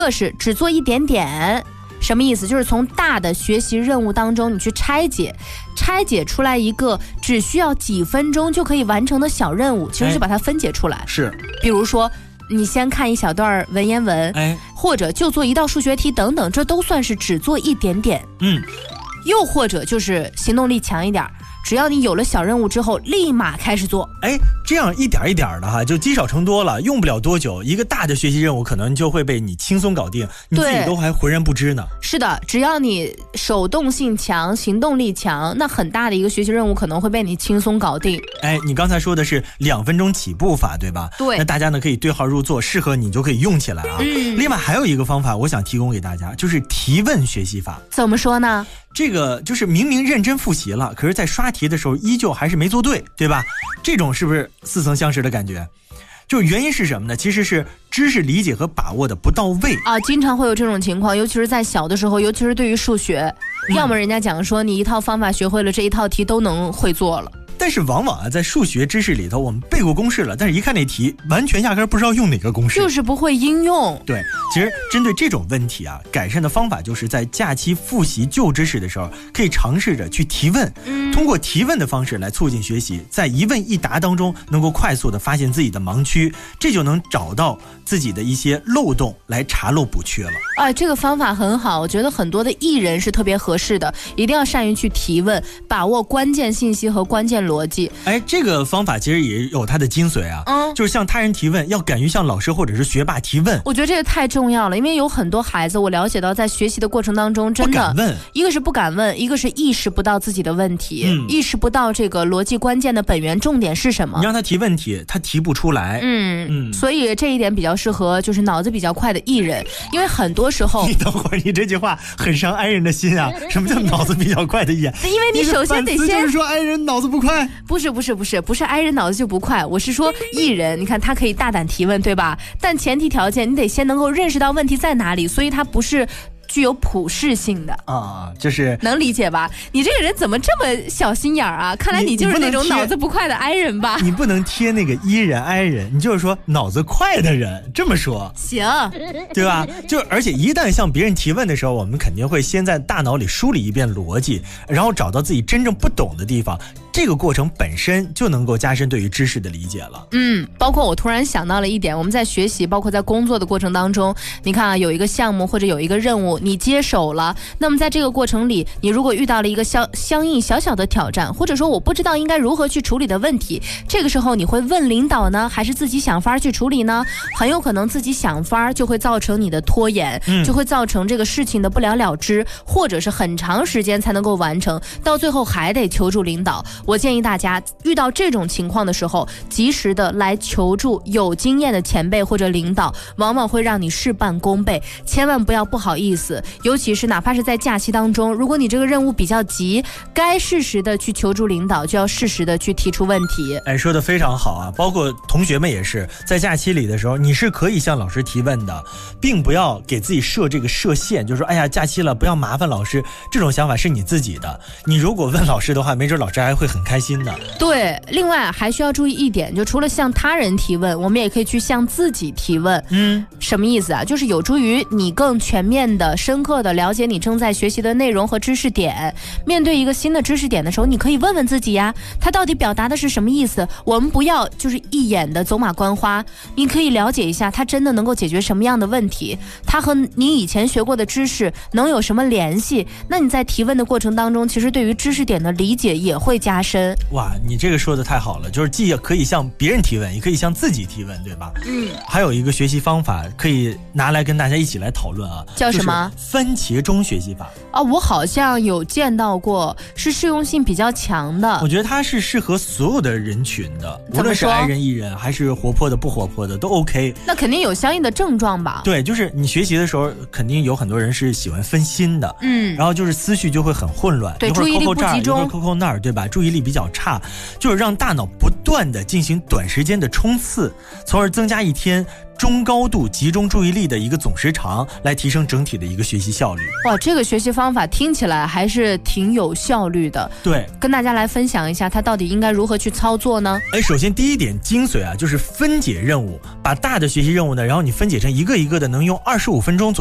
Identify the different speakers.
Speaker 1: 个是只做一点点。什么意思？就是从大的学习任务当中你去拆解出来一个只需要几分钟就可以完成的小任务，其实就把它分解出来。
Speaker 2: 是，
Speaker 1: 比如说你先看一小段文言文，或者就做一道数学题等等，这都算是只做一点点。又或者就是行动力强一点，只要你有了小任务之后立马开始做。
Speaker 2: 这样一点一点的哈，就积少成多了，用不了多久，一个大的学习任务可能就会被你轻松搞定，你自己都还浑然不知呢。
Speaker 1: 是的，只要你手动性强，行动力强，那很大的一个学习任务可能会被你轻松搞定。
Speaker 2: 你刚才说的是2分钟起步法，对吧？
Speaker 1: 对。
Speaker 2: 那大家呢可以对号入座，适合你就可以用起来啊。另外还有一个方法，我想提供给大家，就是提问学习法。
Speaker 1: 怎么说呢？
Speaker 2: 这个就是明明认真复习了，可是在刷题的时候依旧还是没做对，对吧？这种是不是似曾相识的感觉？就是原因是什么呢？其实是知识理解和把握的不到位
Speaker 1: 啊，经常会有这种情况，尤其是在小的时候，尤其是对于数学，要么人家讲说你一套方法学会了，这一套题都能会做了。
Speaker 2: 但是往往在数学知识里头，我们背过公式了，但是一看那题，完全压根不知道用哪个公式，
Speaker 1: 就是不会应用。
Speaker 2: 对，其实针对这种问题啊，改善的方法就是在假期复习旧知识的时候，可以尝试着去提问，通过提问的方式来促进学习，在一问一答当中能够快速的发现自己的盲区，这就能找到自己的一些漏洞来查漏补缺了。
Speaker 1: 这个方法很好，我觉得很多的艺人是特别合适的，一定要善于去提问，把握关键信息和关键逻辑。
Speaker 2: 这个方法其实也有它的精髓啊，就是向他人提问，要敢于向老师或者是学霸提问。
Speaker 1: 我觉得这个太重要了，因为有很多孩子，我了解到在学习的过程当中，真的
Speaker 2: 不敢问，
Speaker 1: 一个是不敢问，一个是意识不到自己的问题，意识不到这个逻辑关键的本源重点是什么。
Speaker 2: 你让他提问题，他提不出来。
Speaker 1: 所以这一点比较适合就是脑子比较快的艺人，因为很多时候。
Speaker 2: 你等会儿，你这句话很伤爱人的心啊！什么叫脑子比较快的艺人？
Speaker 1: 因为你首先得先
Speaker 2: 就是说爱人脑子不快。
Speaker 1: 不是爱人脑子就不快，我是说艺人，你看他可以大胆提问，对吧？但前提条件你得先能够认识到问题在哪里，所以他不是具有普适性的
Speaker 2: 就是
Speaker 1: 能理解吧？你这个人怎么这么小心眼啊？看来你就是那种脑子不快的 I 人吧？
Speaker 2: 你不能贴那个 E 人 I 人，你就是说脑子快的人，这么说
Speaker 1: 行，
Speaker 2: 对吧？而且一旦向别人提问的时候，我们肯定会先在大脑里梳理一遍逻辑，然后找到自己真正不懂的地方。这个过程本身就能够加深对于知识的理解了。
Speaker 1: 包括我突然想到了一点，我们在学习包括在工作的过程当中，你看有一个项目或者有一个任务你接手了，那么在这个过程里，你如果遇到了一个相应小小的挑战，或者说我不知道应该如何去处理的问题，这个时候你会问领导呢，还是自己想法去处理呢？很有可能自己想法就会造成你的拖延，就会造成这个事情的不了了之，或者是很长时间才能够完成，到最后还得求助领导。我建议大家遇到这种情况的时候，及时的来求助有经验的前辈或者领导，往往会让你事半功倍。千万不要不好意思，尤其是哪怕是在假期当中，如果你这个任务比较急，该适时的去求助领导，就要适时的去提出问题。
Speaker 2: 说得非常好啊！包括同学们也是，在假期里的时候，你是可以向老师提问的，并不要给自己设限，就是说假期了不要麻烦老师，这种想法是你自己的。你如果问老师的话，没准老师还会很开心的。
Speaker 1: 对，另外还需要注意一点，就除了向他人提问，我们也可以去向自己提问。什么意思啊？就是有助于你更全面的、深刻的了解你正在学习的内容和知识点。面对一个新的知识点的时候，你可以问问自己呀，它到底表达的是什么意思？我们不要就是一眼的走马观花，你可以了解一下它真的能够解决什么样的问题，它和你以前学过的知识能有什么联系。那你在提问的过程当中，其实对于知识点的理解也会加深。
Speaker 2: 哇，你这个说的太好了，就是既可以向别人提问，也可以向自己提问，对吧？还有一个学习方法可以拿来跟大家一起来讨论啊，
Speaker 1: 叫什么？
Speaker 2: 番茄钟学习法
Speaker 1: 我好像有见到过，是适用性比较强的。
Speaker 2: 我觉得它是适合所有的人群的，无论是I人 E人还是活泼的不活泼的都 OK。
Speaker 1: 那肯定有相应的症状吧？
Speaker 2: 对，就是你学习的时候，肯定有很多人是喜欢分心的，然后就是思绪就会很混乱，
Speaker 1: 对，注意力不集中，
Speaker 2: 一会儿扣那儿，对吧？注意力比较差，就是让大脑不断的进行短时间的冲刺，从而增加一天中高度集中注意力的一个总时长，来提升整体的一个学习效率。
Speaker 1: 哇，这个学习方法听起来还是挺有效率的。
Speaker 2: 对，
Speaker 1: 跟大家来分享一下，它到底应该如何去操作呢？
Speaker 2: 首先第一点精髓啊，就是分解任务，把大的学习任务呢，然后你分解成一个一个的，能用25分钟左右